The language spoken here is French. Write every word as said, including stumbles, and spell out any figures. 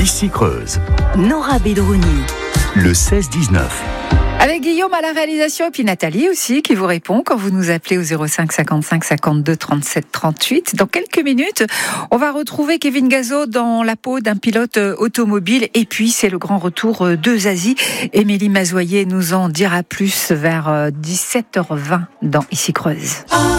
Ici Creuse, Nora Bedrouni. le seize dix-neuf. Avec Guillaume à la réalisation et puis Nathalie aussi qui vous répond quand vous nous appelez au zéro cinq cinquante-cinq cinquante-deux trente-sept trente-huit. Dans quelques minutes, on va retrouver Kevin Gazo dans la peau d'un pilote automobile et puis c'est le grand retour de Zazie. Émilie Mazoyer nous en dira plus vers dix-sept heures vingt dans Ici Creuse.